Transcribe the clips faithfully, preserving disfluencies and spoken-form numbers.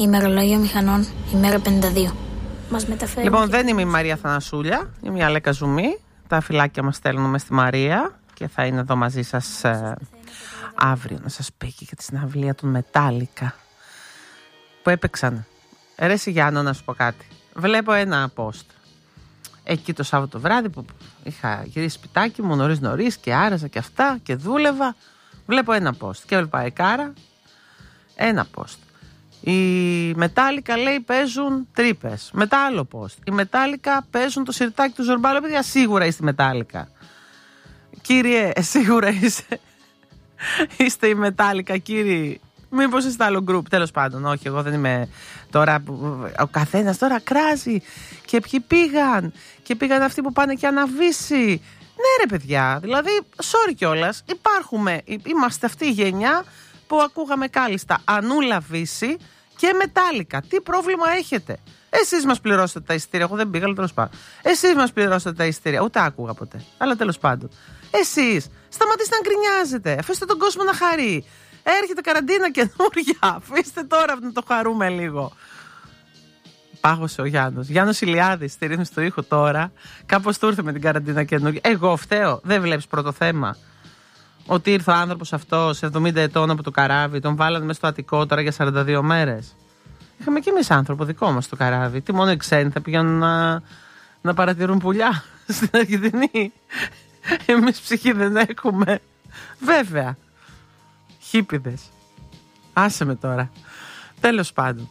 Ημερολόγιο μηχανών, ημέρα πενήντα δύο. Μας μεταφέρει. Λοιπόν, δεν είμαι η Μαρία Θανασούλια, είμαι η Αλέκα Ζουμή. Τα φυλάκια μας στέλνουμε στη Μαρία και θα είναι εδώ μαζί σας ε, αύριο να σας πει και για τη συναυλία των Μετάλλικα που έπαιξαν. Ρε Γιάννο, να σου πω κάτι. Βλέπω ένα post εκεί το Σάββατο βράδυ που είχα γυρίσει σπιτάκι μου νωρίς νωρίς και άραζα και αυτά και δούλευα. Βλέπω ένα post και έβλεπα Εκάρα ένα post. Οι Μετάλλικα λέει παίζουν τρύπες. Μετά άλλο post. Οι Μετάλλικα παίζουν το σιρτάκι του Ζορμπάλο. Παιδιά, σίγουρα είστε Μετάλλικα. Κύριε, σίγουρα είστε. Είστε οι Μετάλλικα, κύριοι. Μήπως είστε άλλο group. Τέλος πάντων, όχι, εγώ δεν είμαι τώρα. Ο καθένας τώρα κράζει. Και ποιοι πήγαν. Και πήγαν αυτοί που πάνε και αναβήσει. Ναι, ρε παιδιά. Δηλαδή, sorry κιόλας. Υπάρχουμε. Είμαστε αυτή η γενιά που ακούγαμε κάλλιστα Ανούλα Βύση και Μετάλλικα. Τι πρόβλημα έχετε? Εσείς μας πληρώσετε τα εισιτήρια. Εγώ δεν πήγα, αλλά τέλος πάντων. Εσείς μας πληρώσετε τα εισιτήρια. Ούτε άκουγα ποτέ. Αλλά τέλος πάντων. Εσείς σταματήστε να γκρινιάζετε. Αφήστε τον κόσμο να χαρεί. Έρχεται καραντίνα καινούρια. Αφήστε τώρα να το χαρούμε λίγο. Πάγωσε ο Γιάννος. Γιάννος Ηλιάδης στη ρύθμιση του ήχου τώρα. Κάπως του ήρθε με την καραντίνα καινούρια. Εγώ φταίω. Δεν βλέπεις πρώτο θέμα? Ότι ήρθε ο άνθρωπος αυτός εβδομήντα ετών από το καράβι, τον βάλανε μέσα στο Αττικό τώρα για σαράντα δύο μέρες. Είχαμε κι εμείς άνθρωπο δικό μας στο καράβι. Τι μόνο οι ξένοι θα πηγαίνουν να, να παρατηρούν πουλιά στην Αργεντινή. Εμείς ψυχή δεν έχουμε. Βέβαια. Χίπηδες. Άσε με τώρα. Τέλος πάντων.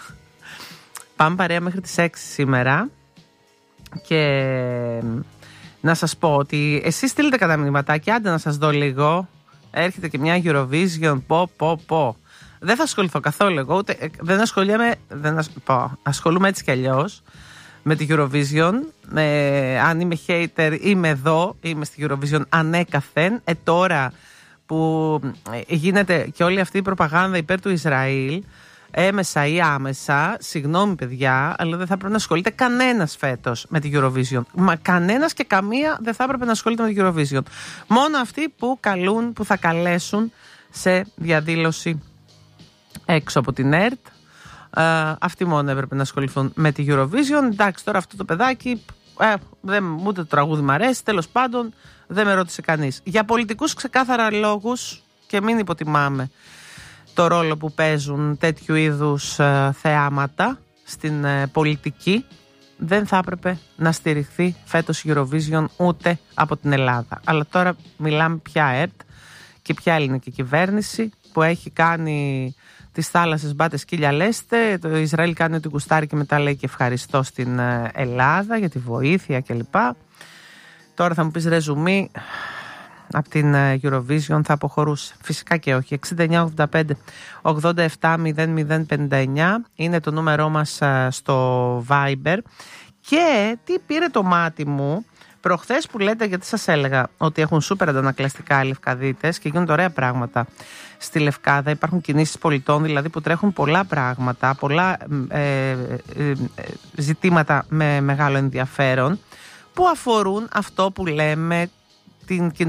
Πάμε παρέα μέχρι τις έξι σήμερα. Και να σας πω ότι εσείς στείλετε κατά μηνυματάκια, άντε να σας δω λίγο. Έρχεται και μια Eurovision, πω πω πω. Δεν θα ασχοληθώ καθόλου εγώ, ούτε, δεν ασχολιάμαι, δεν ασ, πω, ασχολούμαι έτσι κι αλλιώς με τη Eurovision. Ε, αν είμαι hater είμαι εδώ, είμαι στη Eurovision ανέκαθεν. Ε, τώρα που γίνεται και όλη αυτή η προπαγάνδα υπέρ του Ισραήλ, έμεσα ή άμεσα, συγγνώμη παιδιά, αλλά δεν θα πρέπει να ασχολείται κανένας φέτος με τη Eurovision. Μα κανένας και καμία δεν θα έπρεπε να ασχολείται με τη Eurovision. Μόνο αυτοί που καλούν, που θα καλέσουν σε διαδήλωση έξω από την ΕΡΤ. Ε, αυτοί μόνο έπρεπε να ασχοληθούν με τη Eurovision. Εντάξει, τώρα αυτό το παιδάκι, ε, δεν, ούτε το τραγούδι μ' αρέσει, τέλος πάντων δεν με ρώτησε κανείς. Για πολιτικούς ξεκάθαρα λόγους, και μην υποτιμάμε το ρόλο που παίζουν τέτοιου είδους ε, θεάματα στην ε, πολιτική, δεν θα έπρεπε να στηριχθεί φέτος η Eurovision ούτε από την Ελλάδα. Αλλά τώρα μιλάμε πια ΕΡΤ και πια ελληνική κυβέρνηση που έχει κάνει τις θάλασσες μπάτε σκύλια λέστε, το Ισραήλ κάνει ότι γουστάρει και μετά λέει και ευχαριστώ στην ε, Ελλάδα για τη βοήθεια κλπ. Τώρα θα μου πεις ρε Ζουμή, από την Eurovision θα αποχωρούσε? Φυσικά και όχι. εξήντα εννιά ογδόντα πέντε ογδόντα επτά μηδέν μηδέν πενήντα εννιά είναι το νούμερό μας στο Viber. Και τι πήρε το μάτι μου προχθές που λέτε, γιατί σας έλεγα ότι έχουν σούπερ αντανακλαστικά οι Λευκαδίτες και γίνονται ωραία πράγματα στη Λευκάδα. Υπάρχουν κινήσεις πολιτών δηλαδή που τρέχουν πολλά πράγματα, πολλά ε, ε, ε, ζητήματα με μεγάλο ενδιαφέρον που αφορούν αυτό που λέμε την